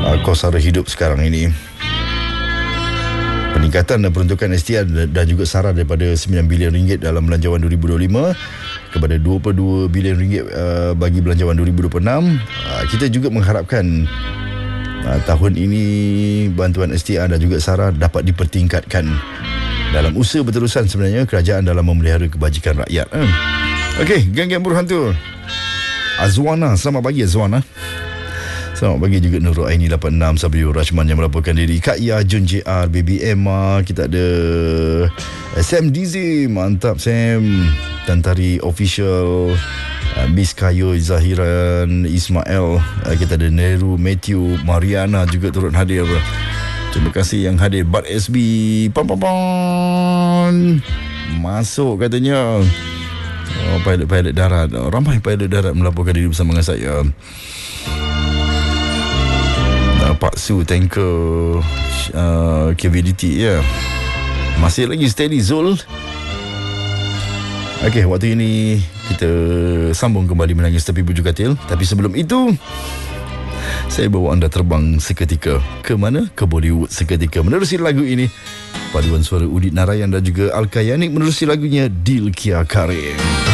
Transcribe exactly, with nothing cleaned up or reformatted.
uh, kos sara hidup sekarang ini. Peningkatan dan peruntukan S T R dan juga SARA daripada sembilan bilion ringgit dalam belanjawan dua ribu dua puluh lima kepada dua puluh dua bilion ringgit uh, bagi belanjawan dua ribu dua puluh enam. Uh, kita juga mengharapkan uh, tahun ini bantuan S T R dan juga SARA dapat dipertingkatkan dalam usaha berterusan sebenarnya kerajaan dalam memelihara kebajikan rakyat. Eh. Okey, geng-geng buruh hantu. Azwana, selamat pagi Azwana. Selamat pagi juga Nurul Aini lapan enam, Sabiur Rashman yang melaporkan diri, Kak Ya, Jun J R, Baby Emma, kita ada Sam Dizzy, mantap Sam, Tantari Official, Miss Kayo, Zahiran, Ismail, kita ada Neru, Matthew, Mariana juga turut hadir. Terima kasih yang hadir. Bat S B, pam pam pam, masuk katanya. Oh, pilot-pilot darat, ramai pilot darat melaporkan diri bersama dengan saya. Pak Su, tanker uh, K V D T, ya. Masih lagi steady Zul. Okey, waktu ini kita sambung kembali Menangis Tepi Bujur Katil. Tapi sebelum itu, saya bawa anda terbang seketika. Ke mana? Ke Bollywood seketika. Menerusi lagu ini, paduan suara Udit Narayan dan juga Alka Yanik menerusi lagunya Dil Kya Kare.